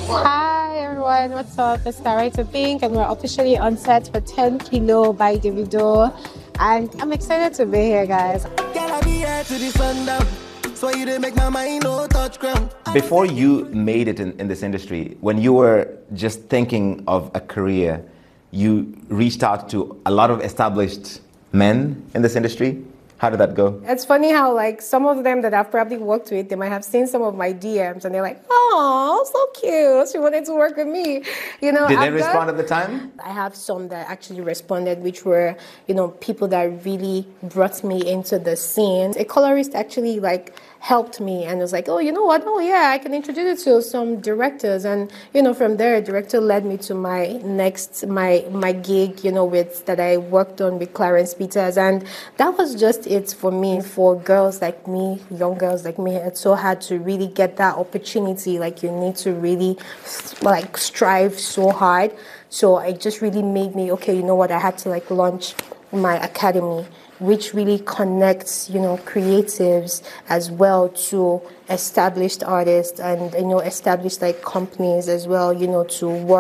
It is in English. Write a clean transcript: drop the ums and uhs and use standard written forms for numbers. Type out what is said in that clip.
Hi everyone, what's up? It's Director Pink, and we're officially on set for 10 Kilo by Davido. And I'm excited to be here, guys. Before you made it in this industry, when you were just thinking of a career, you reached out to a lot of established men in this industry. How did that go? It's funny how, like, some of them that I've probably worked with, they might have seen some of my DMs and they're like, oh, so cute. She wanted to work with me. Did they respond at the time? I have some that actually responded, which were, people that really brought me into the scene. A colorist actually, like, helped me and was like, oh, you know what? Oh, yeah, I can introduce you to some directors. And, from there, a director led me to my gig, that I worked on with Clarence Peters. And that was just it for me. For girls like me, young girls like me, it's so hard to really get that opportunity. Like, you need to really, like, strive so hard. So it just really made me, okay, you know what? I had to, like, launch my academy, which really connects, creatives as well to established artists and, established, like, companies as well, to work